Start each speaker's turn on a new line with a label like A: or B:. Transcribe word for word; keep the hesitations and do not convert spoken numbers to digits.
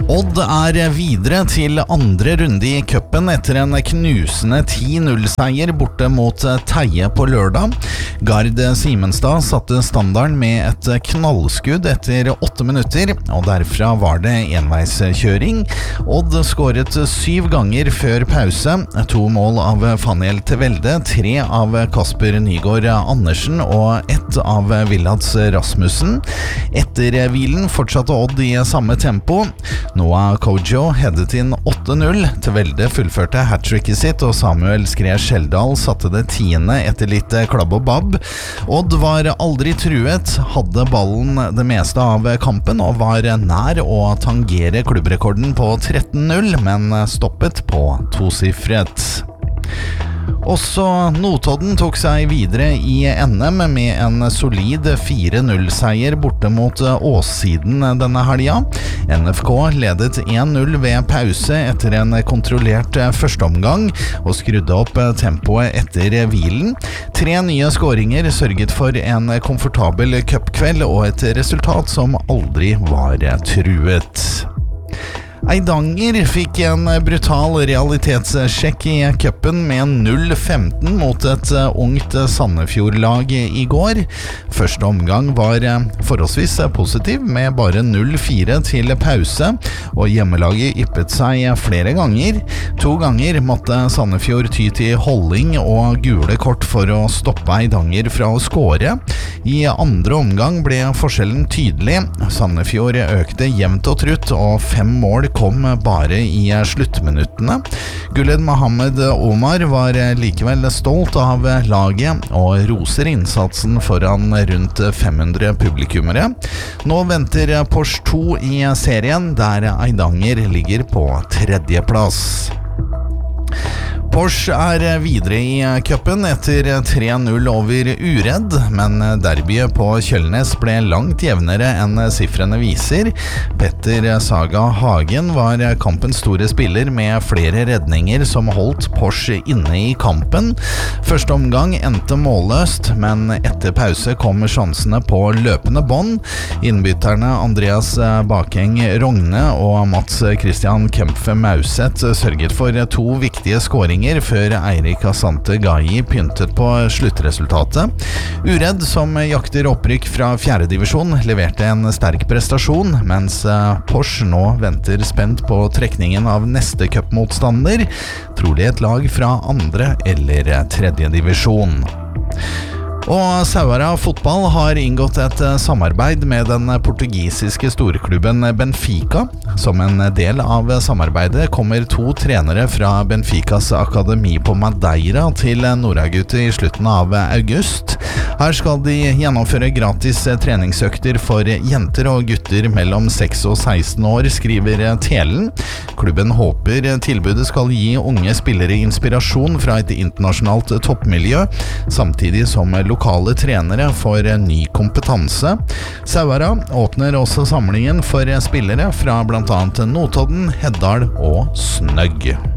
A: Odd er videre til andre runde i cupen etter en knusende ti null-seier borte mot Teie på lørdag. Gard Simenstad satte standarden med et knallskudd etter åtte minutter, og derfra var det enveiskjøring. Odd skåret syv ganger før pause, to mål av Faniel Tvelde, tre av Kasper Nygaard Andersen og ett av Villads Rasmussen. Etter hvilen fortsatte Odd i samme tempo. Noah Kojo headet inn åtte null. Tvelde fullførte hat-tricket sitt, og Samuel Skre Skjeldal satte det tiende etter litt klabb og babb. Odd var aldri truet, hadde ballen det meste av kampen og var nær å tangere klubbrekorden på tretten null, men stoppet på tosifret. Også Notodden tok seg videre i N M med en solid fire null-seier borte mot Åssiden denne helga. N F K ledet en null ved pause etter en kontrollert førsteomgang og skrudde opp tempoet etter hvilen. Tre nye skåringer sørget for en komfortabel cupkveld og et resultat som aldri var truet. Eidanger fikk en brutal realitetssjekk i cupen med null femten mot et ungt Sandefjord-lag i går. Første omgang var forholdsvis positiv med bare null fire til pause, og hjemmelaget yppet seg flere ganger. To ganger måtte Sandefjord ty til holding og gule kort for å stoppe Eidanger fra å skåre. I andre omgang ble forskjellen tydelig. Sandefjord økte jevnt og trutt, og fem mål kom bare i sluttminuttene. Guled Mohammed Omar var likevel stolt av laget og roser innsatsen foran rundt fem hundre publikummere. Nå venter Porsche to i serien, der Eidanger ligger på tredjeplass. Porsche er videre i cupen etter tre null over Uredd, men derbyet på Kjølnes ble langt jevnere enn siffrene viser. Petter Saga Hagen var kampens store spiller med flere redninger som holdt Porsche inne i kampen. Første omgang endte målløst, men etter pause kom sjansene på løpende bånd. Innbytterne Andreas Bakeng Rogne og Mats Christian Kempfe Mauset sørget for to viktige skåringer før Eirik Asante Gai pyntet på sluttresultatet. Uredd, som jakter opprykk fra fjerde divisjon, leverte en sterk prestasjon, mens Porsche nå venter spent på trekningen av neste cupmotstander, trolig et lag fra andre eller tredje divisjon. Og Sauara Fotball har inngått et samarbeid med den portugisiske storklubben Benfica. Som en del av samarbeidet kommer to trenere fra Benficas akademi på Madeira til Nordagutu i slutten av august. Her skal de gjennomføre gratis treningsøkter for jenter og gutter mellom seks og seksten år, skriver Telen. Klubben håper tilbudet skal gi unge spillere inspirasjon fra et internasjonalt toppmiljø, samtidig som lokale trenere får ny kompetanse. Sauara åpner også samlingen for spillere fra blant annet Notodden, Heddal og Snøgg.